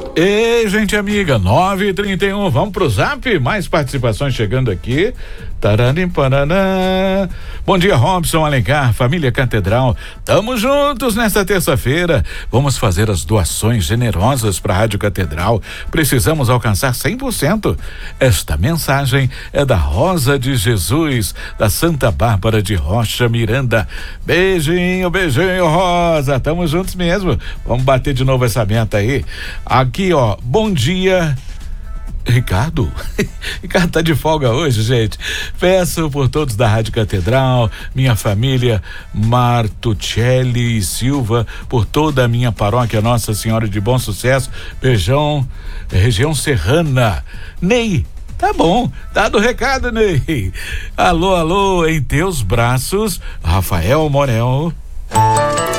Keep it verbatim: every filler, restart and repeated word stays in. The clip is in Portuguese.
Ei, gente amiga, nove e trinta e um, vamos pro Zap, mais participações chegando aqui. Taranim, paraná. Bom dia, Robson Alencar, família Catedral. Tamo juntos nesta terça-feira. Vamos fazer as doações generosas para a Rádio Catedral. Precisamos alcançar cem por cento. Esta mensagem é da Rosa de Jesus, da Santa Bárbara de Rocha, Miranda. Beijinho, beijinho, Rosa. Tamo juntos mesmo. Vamos bater de novo essa meta aí. Aqui, ó, bom dia. Ricardo, Ricardo tá de folga hoje, gente. Peço por todos da Rádio Catedral, minha família Martuccelli e Silva, por toda a minha paróquia Nossa Senhora de Bom Sucesso, beijão, região serrana. Ney, tá bom, dado o recado, Ney. Alô, alô, em teus braços, Rafael Morel.